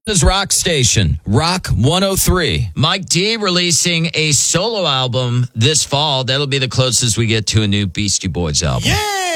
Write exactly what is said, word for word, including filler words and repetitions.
His rock station, Rock one oh three. Mike D releasing a solo album this fall. That'll be the closest we get to a new Beastie Boys album. Yeah!